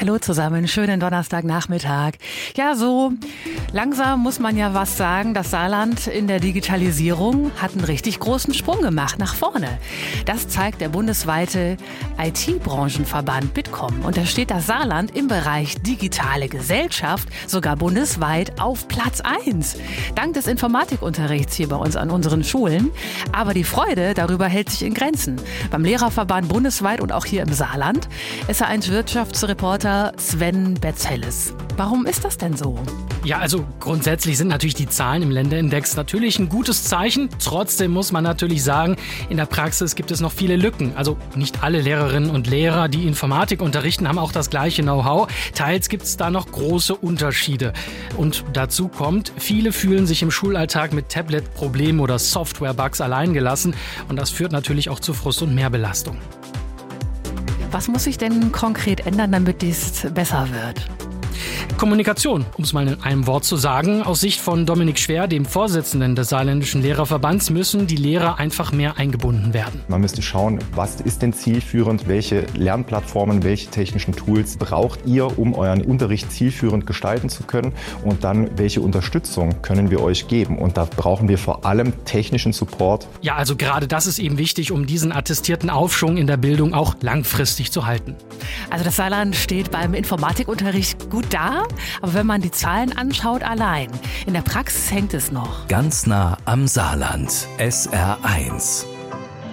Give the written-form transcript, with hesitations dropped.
Hallo zusammen, schönen Donnerstagnachmittag. Ja, so langsam muss man ja was sagen. Das Saarland in der Digitalisierung hat einen richtig großen Sprung gemacht nach vorne. Das zeigt der bundesweite IT-Branchenverband Bitkom. Und da steht das Saarland im Bereich digitale Gesellschaft sogar bundesweit auf Platz 1. Dank des Informatikunterrichts hier bei uns an unseren Schulen. Aber die Freude darüber hält sich in Grenzen. Beim Lehrerverband bundesweit und auch hier im Saarland ist ein Wirtschaftsreporter Sven Betzelles. Warum ist das denn so? Ja, also grundsätzlich sind natürlich die Zahlen im Länderindex natürlich ein gutes Zeichen. Trotzdem muss man natürlich sagen, in der Praxis gibt es noch viele Lücken. Also nicht alle Lehrerinnen und Lehrer, die Informatik unterrichten, haben auch das gleiche Know-how. Teils gibt es da noch große Unterschiede. Und dazu kommt, viele fühlen sich im Schulalltag mit Tablet-Problemen oder Software-Bugs alleingelassen. Und das führt natürlich auch zu Frust und Mehrbelastung. Was muss sich denn konkret ändern, damit es besser wird? Kommunikation, um es mal in einem Wort zu sagen. Aus Sicht von Dominik Schwer, dem Vorsitzenden des Saarländischen Lehrerverbands, müssen die Lehrer einfach mehr eingebunden werden. Man müsste schauen, was ist denn zielführend, welche Lernplattformen, welche technischen Tools braucht ihr, um euren Unterricht zielführend gestalten zu können, und dann, welche Unterstützung können wir euch geben. Und da brauchen wir vor allem technischen Support. Ja, also gerade das ist eben wichtig, um diesen attestierten Aufschwung in der Bildung auch langfristig zu halten. Also das Saarland steht beim Informatikunterricht gut da, aber wenn man die Zahlen anschaut, allein. In der Praxis hängt es noch. Ganz nah am Saarland. SR1.